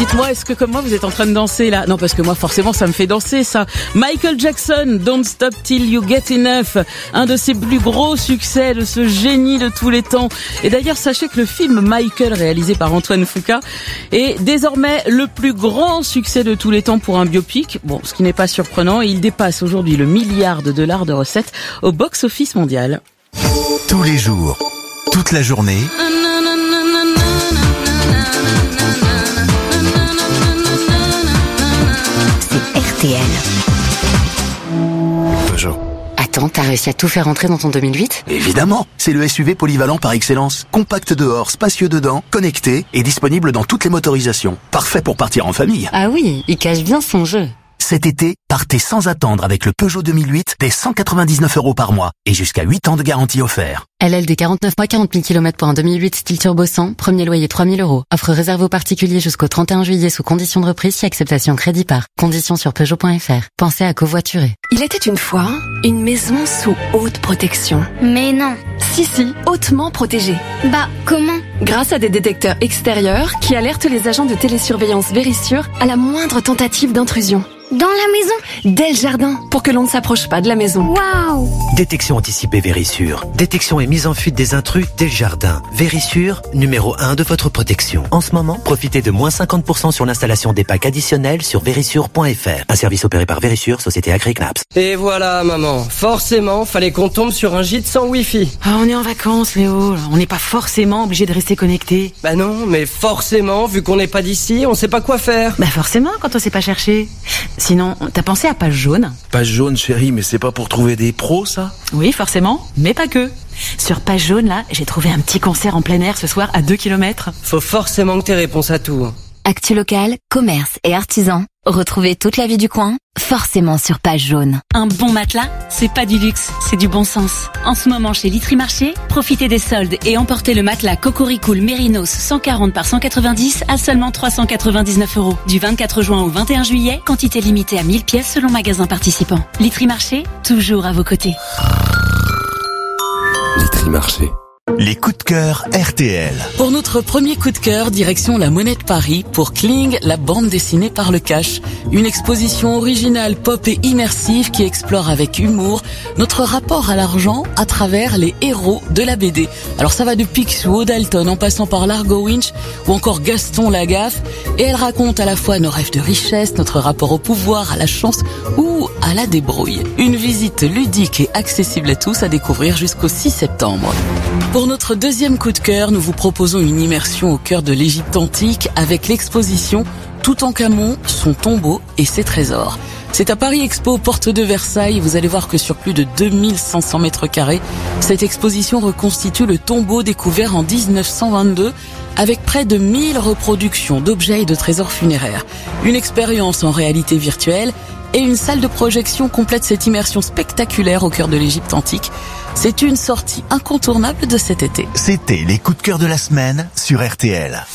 Dites-moi, est-ce que comme moi vous êtes en train de danser là? Non, parce que moi forcément ça me fait danser ça. Michael Jackson, Don't Stop Till You Get Enough, un de ses plus gros succès, de ce génie de tous les temps. Et d'ailleurs, sachez que le film Michael, réalisé par Antoine Fuqua, est désormais le plus grand succès de tous les temps pour un biopic. Bon, ce qui n'est pas surprenant, il dépasse aujourd'hui le $1 milliard de recettes au box-office mondial. Tous les jours, toute la journée. RTL. Peugeot. Attends, t'as réussi à tout faire entrer dans ton 2008 ? Évidemment, c'est le SUV polyvalent par excellence. Compact dehors, spacieux dedans, connecté et disponible dans toutes les motorisations. Parfait pour partir en famille. Ah oui, il cache bien son jeu. Cet été, partez sans attendre avec le Peugeot 2008 dès 199 € par mois et jusqu'à 8 ans de garantie offert. LLD 49 mois 40 000 km pour un 2008 style turbo 100, premier loyer 3 000 €. Offre réservée aux particuliers jusqu'au 31 juillet sous condition de reprise si acceptation crédit par. Conditions sur Peugeot.fr. Pensez à covoiturer. Il était une fois une maison sous haute protection. Mais non. Si, hautement protégée. Bah, comment ? Grâce à des détecteurs extérieurs qui alertent les agents de télésurveillance Verisure à la moindre tentative d'intrusion. Dans la maison ? Dès le jardin, pour que l'on ne s'approche pas de la maison. Waouh ! Détection anticipée Verisure. Détection et mise en fuite des intrus dès le jardin. Verisure, numéro 1 de votre protection. En ce moment, profitez de moins 50% sur l'installation des packs additionnels sur verisure.fr. Un service opéré par Verisure, société Agri-Knaps. Et voilà, maman. Forcément, fallait qu'on tombe sur un gîte sans wifi. Ah, on est en vacances, Léo. On n'est pas forcément obligé de rester connecté. Bah non, mais forcément, vu qu'on n'est pas d'ici, on sait pas quoi faire. Bah forcément, quand on sait pas chercher. Sinon, t'as pensé à Page Jaune ? Page Jaune, chérie, mais c'est pas pour trouver des pros, ça ? Oui, forcément, mais pas que. Sur Page Jaune, là, j'ai trouvé un petit concert en plein air ce soir à 2 km. Faut forcément que t'aies réponse à tout. Actu locale, commerce et artisans. Retrouvez toute la vie du coin, forcément sur Page Jaune. Un bon matelas, c'est pas du luxe, c'est du bon sens. En ce moment chez Litry Marché, profitez des soldes et emportez le matelas Cocoricool Mérinos 140 par 190 à seulement 399 €. Du 24 juin au 21 juillet, quantité limitée à 1000 pièces selon magasin participant. Litry Marché, toujours à vos côtés. Litry Marché. Les coups de cœur RTL. Pour notre premier coup de cœur, direction la Monnaie de Paris pour Kling, la bande dessinée par le cash. Une exposition originale, pop et immersive qui explore avec humour notre rapport à l'argent à travers les héros de la BD. Alors ça va de Picsou au Dalton en passant par Largo Winch ou encore Gaston Lagaffe. Et elle raconte à la fois nos rêves de richesse, notre rapport au pouvoir, à la chance ou à la débrouille. Une visite ludique et accessible à tous à découvrir jusqu'au 6 septembre. Pour notre deuxième coup de cœur, nous vous proposons une immersion au cœur de l'Égypte antique avec l'exposition Toutankhamon, son tombeau et ses trésors. C'est à Paris Expo, porte de Versailles. Vous allez voir que sur plus de 2500 mètres carrés, cette exposition reconstitue le tombeau découvert en 1922 avec près de 1000 reproductions d'objets et de trésors funéraires. Une expérience en réalité virtuelle et une salle de projection complète cette immersion spectaculaire au cœur de l'Égypte antique. C'est une sortie incontournable de cet été. C'était les coups de cœur de la semaine sur RTL.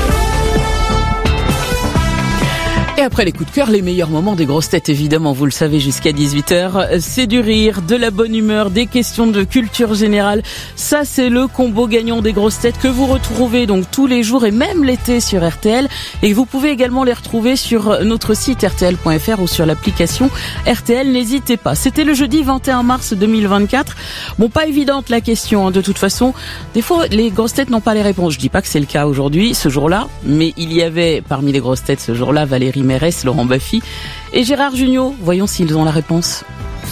Et après les coups de cœur, les meilleurs moments des grosses têtes, évidemment, vous le savez, jusqu'à 18h. C'est du rire, de la bonne humeur, des questions de culture générale. Ça, c'est le combo gagnant des grosses têtes que vous retrouvez donc tous les jours et même l'été sur RTL. Et vous pouvez également les retrouver sur notre site rtl.fr ou sur l'application RTL. N'hésitez pas. C'était le jeudi 21 mars 2024. Bon, pas évidente la question, hein, de toute façon. Des fois, les grosses têtes n'ont pas les réponses. Je dis pas que c'est le cas aujourd'hui, ce jour-là. Mais il y avait, parmi les grosses têtes ce jour-là, Valérie Mérès, Laurent Baffy et Gérard Jugnot. Voyons s'ils ont la réponse.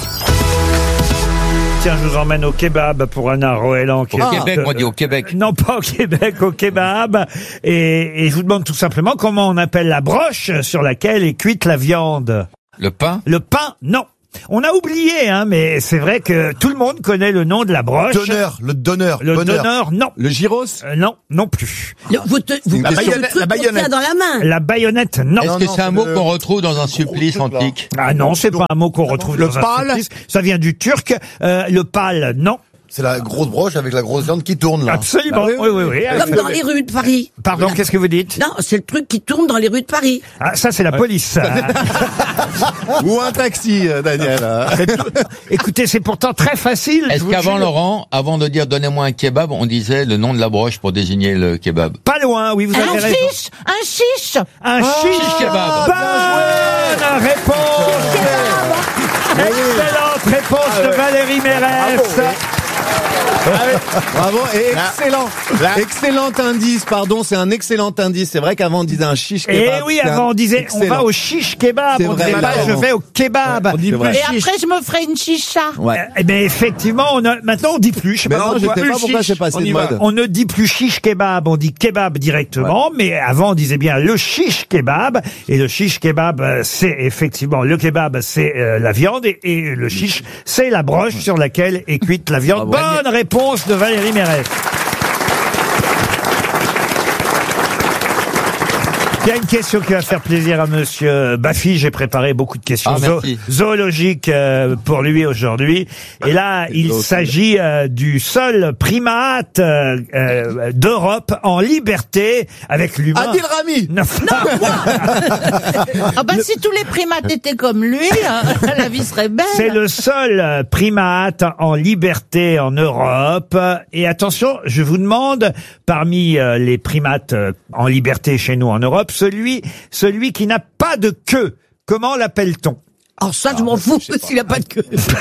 Tiens, je vous emmène au kebab pour Anna Roelan. Au Québec, on dit au Québec. Non, pas au Québec, au kebab. Et je vous demande tout simplement comment on appelle la broche sur laquelle est cuite la viande. Le pain? Le pain, non. On a oublié, hein, mais c'est vrai que tout le monde connaît le nom de la broche. Le donneur. Le donneur, non. Le gyros? Non, non plus. La baïonnette. Dans la main. La baïonnette, non. Est-ce que c'est un mot qu'on retrouve dans un supplice antique? Ah non, c'est pas un mot qu'on retrouve dans un supplice. Ça vient du turc. Le pal, non. C'est la grosse broche avec la grosse viande qui tourne, là. Absolument, Ah oui. Comme dans les rues de Paris. Pardon, qu'est-ce que vous dites? Non, c'est le truc qui tourne dans les rues de Paris. Ah, ça, c'est la police. Ou un taxi, Daniel. Écoutez, c'est pourtant très facile. je Est-ce vous qu'avant, jure. Laurent, avant de dire donnez-moi un kebab, on disait le nom de la broche pour désigner le kebab? Pas loin, oui, vous avez raison. Un chiche. Un chiche Shish kebab. Bonne réponse. Excellente réponse de Valérie Mérès. Bravo, et excellent indice, pardon, c'est un excellent indice. C'est vrai qu'avant on disait un shish Et kebab. oui, c'est avant on disait on excellent. va au shish kebab, C'est on vrai, disait pas bravo. je vais au kebab. On dit plus Et après, je me ferai une chicha. Ouais. Eh bien effectivement, maintenant on dit plus. Je sais Mais pas non, je pourquoi. sais pas pourquoi c'est passé de mode. On ne dit plus shish kebab, on dit kebab directement, mais avant on disait bien le shish kebab, et le shish kebab c'est effectivement, le kebab c'est la viande, et le shish c'est la broche sur laquelle est cuite la viande. Bonne réponse de Valérie Mérès. Il y a une question qui va faire plaisir à monsieur Baffy. J'ai préparé beaucoup de questions zoologiques pour lui aujourd'hui. Et là, il s'agit du seul primate d'Europe en liberté avec l'humain. Adil Rami. Non. Ah bah si tous les primates étaient comme lui, la vie serait belle. C'est le seul primate en liberté en Europe. Et attention, je vous demande, parmi les primates en liberté chez nous en Europe, celui qui n'a pas de queue, comment l'appelle-t-on? Oh ça, je m'en fous s'il a pas de queue.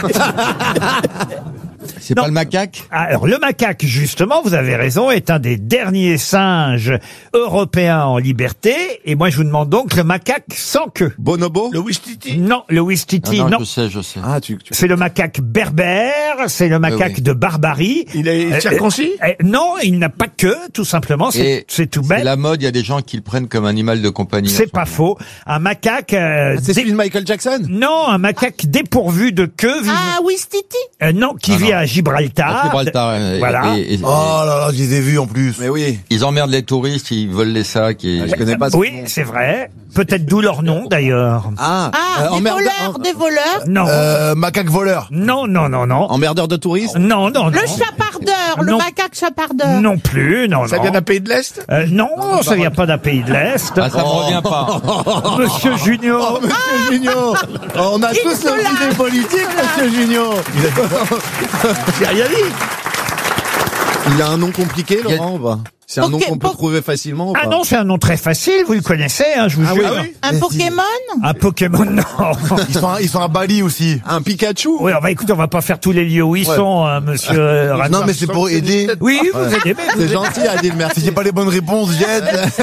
C'est pas le macaque? Alors, le macaque, justement, vous avez raison, est un des derniers singes européens en liberté. Et moi, je vous demande donc le macaque sans queue. Bonobo? Le Ouistiti? Non, le Ouistiti, non. Je sais. Ah, C'est le macaque berbère, c'est le macaque de Barbarie. Il est circoncis? Non, il n'a pas de queue, tout simplement, c'est tout bête. C'est la mode, il y a des gens qui le prennent comme animal de compagnie. C'est pas faux. Un macaque... c'est celui de Michael Jackson? Non, un macaque dépourvu de queue. Ah, Ouistiti? Non, qui vit à Gibraltar. À Gibraltar. Voilà. Oh là là, je les ai vus en plus. Mais oui. Ils emmerdent les touristes, ils volent les sacs. Et... Je connais pas ce Oui, nom. c'est vrai. Peut-être d'où leur nom, d'ailleurs. Ah, Des voleurs. Non. Macaque voleur. Non. Emmerdeur de touristes? Non. Le chapardeur, le Non. macaque chapardeur. Non plus, non. Ça vient d'un pays de l'Est? Non, ça vient pas d'un pays de l'Est. Ah, ça me revient pas. Monsieur Junior. Monsieur Junior. On a tous nos idées politiques, Monsieur Junior. J'ai rien dit. Il a un nom compliqué, Laurent, ou pas? C'est un nom qu'on peut trouver facilement ou pas? Ah non, c'est un nom très facile, vous le connaissez, hein, je vous jure. Un Pokémon? Un Pokémon, non. Ils sont à Bali aussi. Un Pikachu? Oui, écoutez, on va pas faire tous les lieux où ils sont, monsieur Radford. Non, mais c'est pour aider. Oui, vous aidez. C'est gentil, Adil, merci. Si j'ai pas les bonnes réponses, j'aide.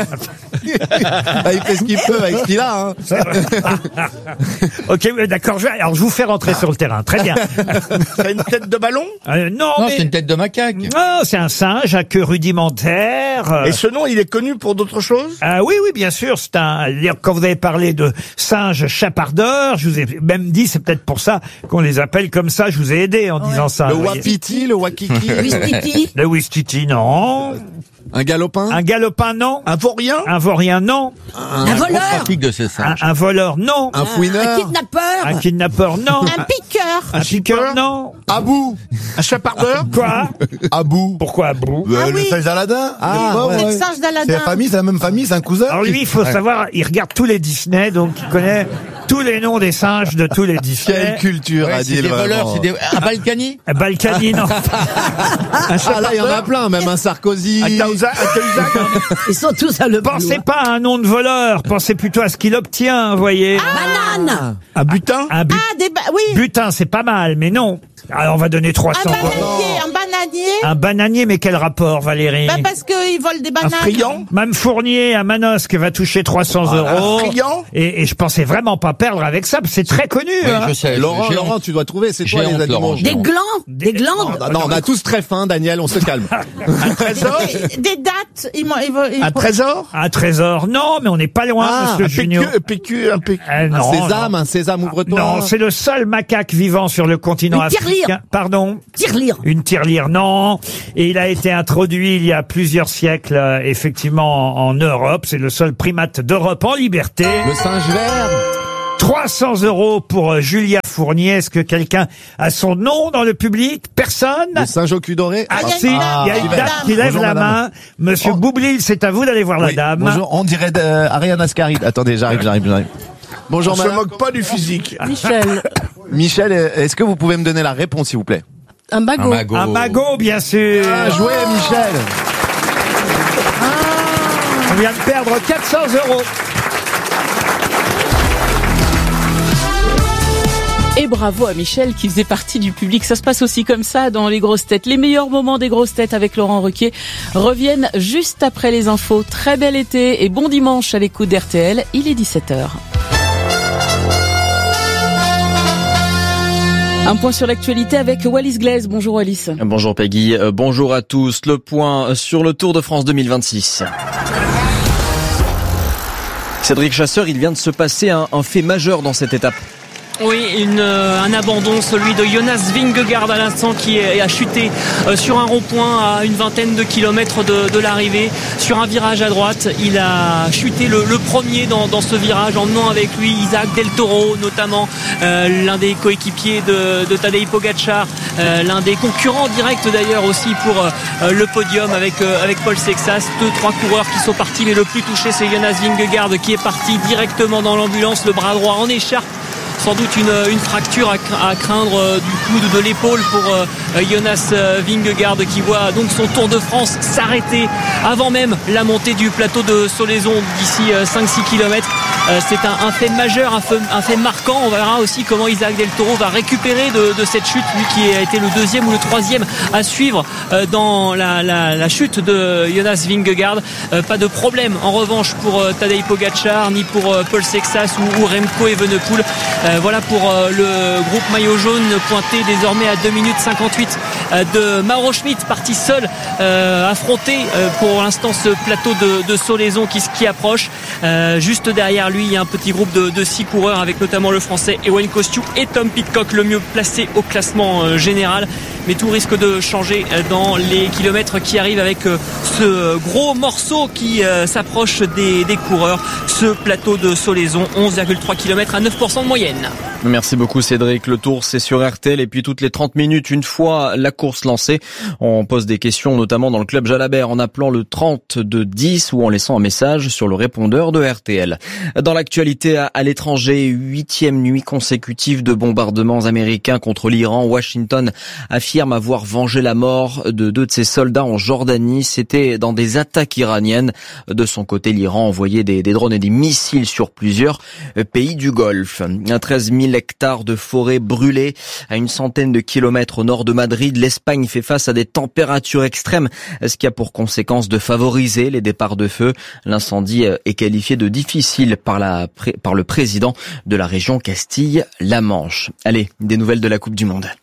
Il fait ce qu'il peut avec ce qu'il a, hein. Ok, d'accord, alors je vous fais rentrer sur le terrain. Très bien. T'as une tête de ballon? Non, Non, mais... c'est une tête de macaque. Non, c'est un singe à queue rudimentaire. Et ce nom, il est connu pour d'autres choses? Ah oui, bien sûr, c'est un... Quand vous avez parlé de singe chapardeur, je vous ai même dit, c'est peut-être pour ça qu'on les appelle comme ça, je vous ai aidé en disant ça. Le vous voyez. Wapiti, le Wakiki. Ouistiti? Le Ouistiti, non. Un galopin? Un galopin, non. Un vaurien? Un vaurien, non. Un voleur? Trafic de ces singes. Un voleur, non. Un fouineur? Un kidnappeur? Un kidnappeur, non. Un piqueur? Un piqueur, non. Abou? Un chapardeur? Quoi? Abou? Pourquoi Abou? Le singe d'Aladin? Ah, C'est le ouais. singe C'est d'Aladin. la famille, c'est la même famille, c'est un cousin? Alors lui, il faut savoir, il regarde tous les Disney, donc il connaît tous les noms des singes de tous les Quelle Disney. culture, Ouais, c'est Adil, des voleurs, vraiment. c'est des... Un Balkany? Balkany, non. Ah là, il y en a plein, même un Sarkozy. Un Cahuzac? Ils sont tous à le Pensez pas à un nom de voleur, pensez plutôt à ce qu'il obtient, vous voyez. Banane! Un butin? Un Oui. butin, c'est pas mal, mais non. Alors on va donner 300 Un euros. bananier? Un bananier, mais quel rapport, Valérie? Bah parce qu'ils volent des bananes. Un friand? Mme Fournier à Manosque va toucher 300 euros. Un friand? Et je pensais vraiment pas perdre avec ça, parce que c'est très connu. Oui, hein. je sais. Laurent, J'ai Laurent, honte. tu dois trouver, c'est J'ai toi les honte, animaux. Laurent, j'ai Des honte. glands? Des glandes? Non, on a tous très faim, Daniel, on se calme. Un trésor? Des dates? Un trésor? Un trésor, non, mais on n'est pas loin, Ah, monsieur Junior. Un sésame, ouvre-toi. Non, c'est le seul macaque vivant sur le continent Une tirelire. africain. Pardon? Tirelire. Une tirelire, non. Et il a été introduit il y a plusieurs siècles, effectivement, en Europe. C'est le seul primate d'Europe en liberté. Le singe vert. 300 € pour Julia Fournier. Est-ce que quelqu'un a son nom dans le public? Personne? Le singe au cul doré. Ah si, il y a une dame qui lève la main. Monsieur Boublil, c'est à vous d'aller voir la dame. Bonjour, on dirait Ariane Ascari. Attendez, j'arrive. Bonjour, On se madame. moque pas du physique. Michel, est-ce que vous pouvez me donner la réponse, s'il vous plaît? Un magot. Un magot, bien sûr. Bien joué, Michel. On vient de perdre 400 €. Et bravo à Michel qui faisait partie du public. Ça se passe aussi comme ça dans les grosses têtes. Les meilleurs moments des grosses têtes avec Laurent Ruquier reviennent juste après les infos. Très bel été et bon dimanche à l'écoute d'RTL. Il est 17h. Un point sur l'actualité avec Wallis Glaise. Bonjour Wallis. Bonjour Peggy, bonjour à tous. Le point sur le Tour de France 2026. Cédric Chasseur, il vient de se passer un fait majeur dans cette étape. Oui, un abandon, celui de Jonas Vingegaard à l'instant qui a chuté sur un rond-point à une vingtaine de kilomètres de l'arrivée, sur un virage à droite. Il a chuté le premier dans ce virage, emmenant avec lui Isaac Del Toro, notamment l'un des coéquipiers de Tadej Pogačar, l'un des concurrents directs d'ailleurs aussi pour le podium avec Paul Sexas. 2-3 coureurs qui sont partis, mais le plus touché c'est Jonas Vingegaard qui est parti directement dans l'ambulance, le bras droit en écharpe. Sans doute une fracture à craindre du coude de l'épaule pour Jonas Vingegaard qui voit donc son Tour de France s'arrêter avant même la montée du plateau de Solaison d'ici 5-6 km. C'est un fait majeur, un fait marquant. On verra aussi comment Isaac Del Toro va récupérer de cette chute, lui qui a été le deuxième ou le troisième à suivre dans la chute de Jonas Vingegaard. Pas de problème en revanche pour Tadej Pogačar ni pour Paul Sexas ou Remco Evenepoel. Voilà pour le groupe maillot jaune pointé désormais à 2 minutes 58 de Mauro Schmid, parti seul affronter pour l'instant ce plateau de Solaison qui approche. Juste derrière lui, il y a un petit groupe de 6 coureurs avec notamment le français Ewan Kostiou et Tom Pidcock, le mieux placé au classement général. Mais tout risque de changer dans les kilomètres qui arrivent avec ce gros morceau qui s'approche des coureurs. Ce plateau de Solaison, 11,3 km à 9% de moyenne. Merci beaucoup Cédric. Le Tour c'est sur RTL et puis toutes les 30 minutes, une fois la course lancée, on pose des questions notamment dans le club Jalabert en appelant le 3210 ou en laissant un message sur le répondeur de RTL. Dans l'actualité à l'étranger, 8e nuit consécutive de bombardements américains contre l'Iran. Washington affirme avoir vengé la mort de 2 de ses soldats en Jordanie. C'était dans des attaques iraniennes. De son côté, l'Iran envoyait des drones et des missiles sur plusieurs pays du Golfe. 13 000 hectares de forêt brûlés à une centaine de kilomètres au nord de Madrid. L'Espagne fait face à des températures extrêmes, ce qui a pour conséquence de favoriser les départs de feu. L'incendie est qualifié de difficile par le président de la région Castille-La Manche. Allez, des nouvelles de la Coupe du Monde.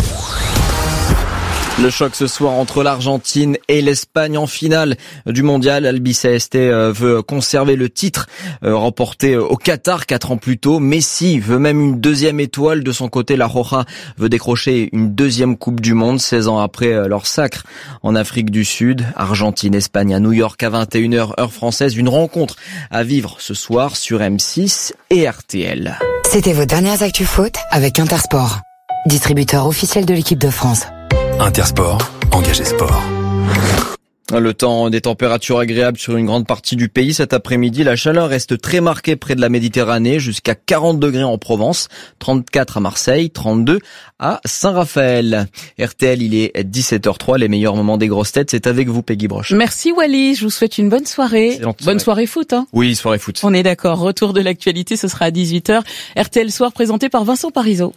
Le choc ce soir entre l'Argentine et l'Espagne en finale du mondial. Albiceleste veut conserver le titre remporté au Qatar 4 ans plus tôt. Messi veut même une deuxième étoile. De son côté, la Roja veut décrocher une deuxième Coupe du Monde 16 ans après leur sacre en Afrique du Sud. Argentine-Espagne à New York à 21h heure française. Une rencontre à vivre ce soir sur M6 et RTL. C'était vos dernières actus foot avec Intersport, distributeur officiel de l'équipe de France. Intersport, engagé sport. Le temps, des températures agréables sur une grande partie du pays. Cet après-midi, la chaleur reste très marquée près de la Méditerranée, jusqu'à 40 degrés en Provence, 34 à Marseille, 32 à Saint-Raphaël. RTL, il est 17h03. Les meilleurs moments des grosses têtes, c'est avec vous, Peggy Broche. Merci Wallis, je vous souhaite une bonne soirée. Bonne soirée foot, hein. Oui, soirée foot. On est d'accord. Retour de l'actualité, ce sera à 18h. RTL Soir présenté par Vincent Parisot.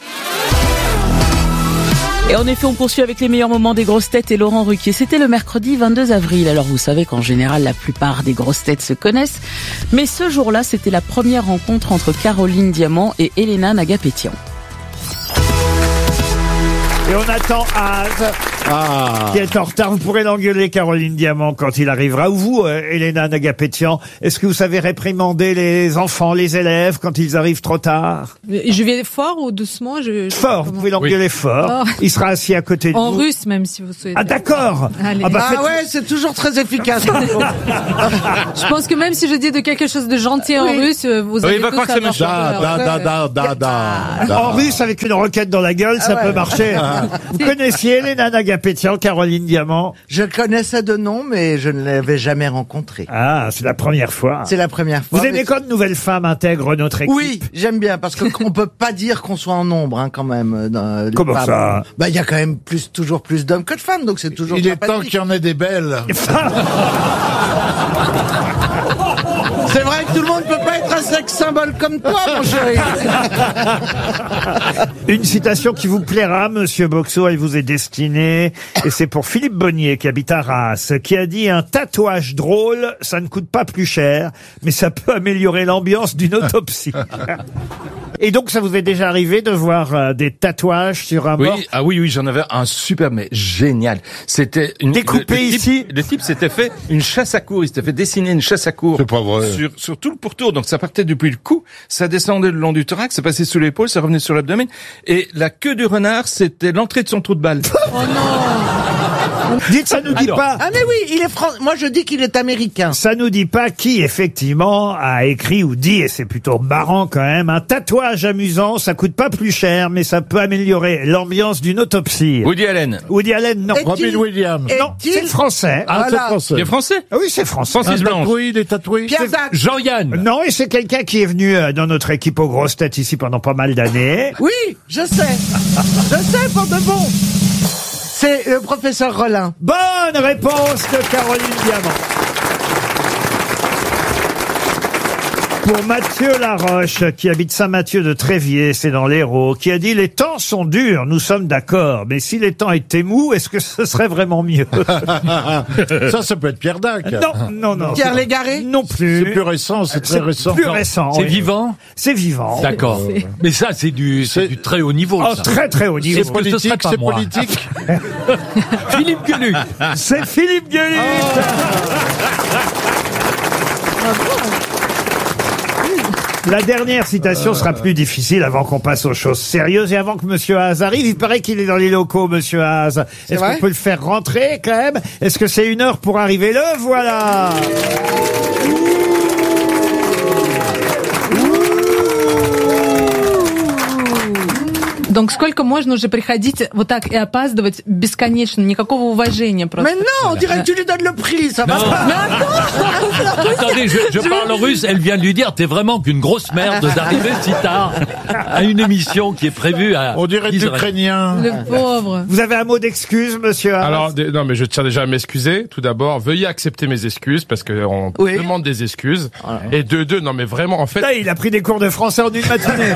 Et en effet, on poursuit avec les meilleurs moments des grosses têtes et Laurent Ruquier. C'était le mercredi 22 avril. Alors vous savez qu'en général, la plupart des grosses têtes se connaissent. Mais ce jour-là, c'était la première rencontre entre Caroline Diamant et Elena Nagapétian. Et on attend Az, qui est en retard. Vous pourrez l'engueuler, Caroline Diamant, quand il arrivera. Ou vous, Elena Nagapetian, est-ce que vous savez réprimander les enfants, les élèves, quand ils arrivent trop tard? Je vais fort ou doucement? Fort, vous pouvez l'engueuler fort. Oh. Il sera assis à côté de En vous. russe, même, si vous souhaitez. Ah, d'accord. Allez. Ouais, c'est toujours très efficace. Je pense que même si je dis de quelque chose de gentil en russe, vous allez tous En russe, avec une roquette dans la gueule, ça peut marcher. Vous connaissiez Elena Nagapetian, Caroline Diamant? Je connaissais de nom, mais je ne l'avais jamais rencontrée. Ah, c'est la première fois. C'est la première fois. Vous aimez quand de nouvelles femmes intègrent notre équipe? Oui, j'aime bien, parce qu'on peut pas dire qu'on soit en nombre, quand même. Comment ça? Bah, il y a quand même toujours plus d'hommes que de femmes, donc c'est toujours Il est temps qu'il y en ait des belles. C'est vrai que tout le monde peut pas être un sexe symbole comme toi, mon chéri. Une citation qui vous plaira, Monsieur Boxo, elle vous est destinée, et c'est pour Philippe Bonnier, qui habite à Reims, qui a dit: un tatouage drôle, ça ne coûte pas plus cher, mais ça peut améliorer l'ambiance d'une autopsie. Et donc, ça vous est déjà arrivé de voir des tatouages sur un mort? Oui, j'en avais un super, mais génial. C'était une... Découpé ici? Le type s'était fait une chasse à court, il s'était fait dessiner une chasse à court. C'est pas vrai. Sur tout le pourtour, donc ça partait depuis le cou, ça descendait le long du thorax, ça passait sous l'épaule, ça revenait sur l'abdomen, et la queue du renard, c'était l'entrée de son trou de balle. Oh non! Dites, ça nous dit pas. Ah mais oui, il est français. Moi je dis qu'il est américain. Ça nous dit pas qui effectivement a écrit ou dit, et c'est plutôt marrant quand même, un tatouage amusant, ça coûte pas plus cher, mais ça peut améliorer l'ambiance d'une autopsie. Woody Allen. Woody Allen, non. Robin Williams. Non, c'est français. Ah, c'est français. Il est français? Ah oui, c'est français. Francis Blanche. Il est tatoué. Pierre Dac. Jean-Yann. Non, et c'est quelqu'un qui est venu dans notre équipe aux grosses têtes ici pendant pas mal d'années. Oui, je sais. Je sais pour de bon. C'est le professeur Rollin. Bonne réponse de Caroline Diamant. Pour Mathieu Laroche, qui habite Saint-Mathieu de Tréviers, c'est dans l'Hérault, qui a dit: les temps sont durs, nous sommes d'accord, mais si les temps étaient mous, est-ce que ce serait vraiment mieux? Ça peut être Pierre Dac. Non. Pierre Légaré? Non plus. C'est plus récent, c'est très récent. Plus récent. C'est oui. vivant? C'est vivant. D'accord. Mais ça, c'est du très haut niveau. Oh, ça. très très haut niveau. C'est politique, c'est politique. Philippe Gueluc. C'est Philippe Gueluc. La dernière citation sera plus difficile avant qu'on passe aux choses sérieuses et avant que Monsieur Haas arrive. Il paraît qu'il est dans les locaux, Monsieur Haas. Est-ce qu'on peut le faire rentrer quand même? Est-ce que c'est 1 heure pour arriver? Le voilà. Donc, сколько можно уже приходить вот так и опаздывать бесконечно, никакого уважения просто. Mais non, on dirait que tu lui donnes le prix, ça va pas. Mais attends! Attendez, je parle russe, elle vient de lui dire: t'es vraiment qu'une grosse merde d'arriver si tard à une émission qui est prévue à... On dirait ukrainien. Le pauvre. Vous avez un mot d'excuse, Monsieur Haas? Alors, non, mais je tiens déjà à m'excuser. Tout d'abord, veuillez accepter mes excuses, parce que on demande des excuses. Et non, mais vraiment, en fait... Là, il a pris des cours de français en une matinée.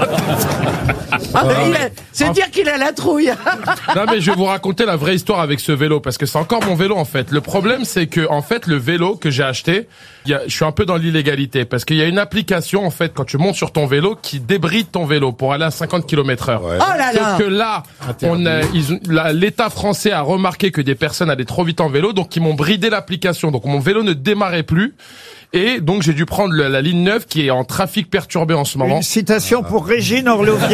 C'est dire qu'il a la trouille. Non, mais je vais vous raconter la vraie histoire avec ce vélo, parce que c'est encore mon vélo, en fait. Le problème, c'est que, en fait, le vélo que j'ai acheté, je suis un peu dans l'illégalité, parce qu'il y a une application, en fait, quand tu montes sur ton vélo, qui débride ton vélo pour aller à 50 km/h. Oh là là. Sauf que là, l'État français a remarqué que des personnes allaient trop vite en vélo, donc ils m'ont bridé l'application. Donc mon vélo ne démarrait plus. Et donc j'ai dû prendre la ligne 9 qui est en trafic perturbé en ce moment. Une citation pour Régine Orlovière.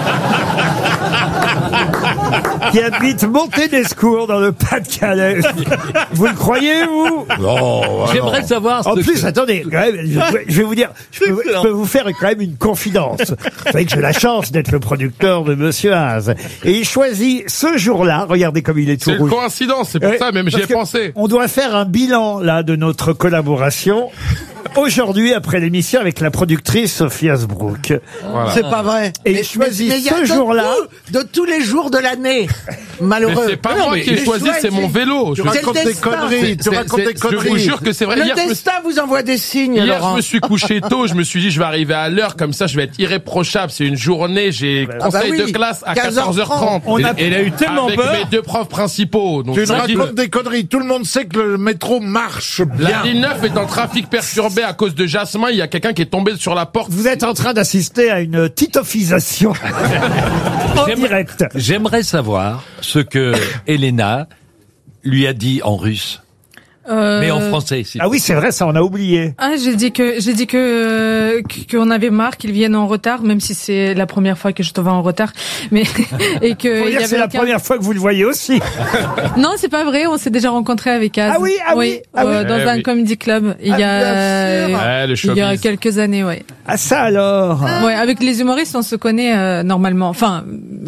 Qui habite Monténescour dans le Pas-de-Calais. Vous le croyez, vous? Non. J'aimerais savoir. En plus, attendez, quand même, je vais vous dire, je peux vous faire quand même une confidence. Vous savez que j'ai la chance d'être le producteur de Monsieur Haas. Et il choisit ce jour-là, regardez comme il est tout rouge. C'est une coïncidence, c'est pour ça, même j'y ai pensé. On doit faire un bilan, là, de notre collaboration. Aujourd'hui, après l'émission, avec la productrice Sophie Asbrook. Voilà. C'est pas vrai. Et il choisit ce jour-là. De tous les jours de l'année. Malheureux. Mais c'est pas moi qui ai choisi, c'est mon vélo. Tu racontes des conneries. Je vous jure que c'est vrai. Le destin vous envoie des signes, Hier, Laurent. je me suis couché tôt. Je me suis dit, je vais arriver à l'heure. Comme ça, je vais être irréprochable. C'est une journée. J'ai conseil de classe à 14h30. Et il a eu tellement avec peur. mes 2 profs principaux. Donc, tu racontes des conneries. Tout le monde sait que le métro marche bien. La ligne 9 est en trafic perturbé à cause de Jasmin, il y a quelqu'un qui est tombé sur la porte. Vous êtes en train d'assister à une titofisation en direct. J'aimerais savoir ce que Elena lui a dit en russe. Mais en français. Ah oui, c'est vrai, ça on a oublié. Ah, j'ai dit que qu'on avait marre qu'ils viennent en retard, même si c'est la première fois que je te vois en retard. Mais et que Faut dire que c'est la première fois que vous le voyez aussi. Non, c'est pas vrai. On s'est déjà rencontrés avec Az. Ah oui, dans un comedy club. Il y a quelques années, ouais. Ah ça alors. Ouais, avec les humoristes, on se connaît normalement. Enfin.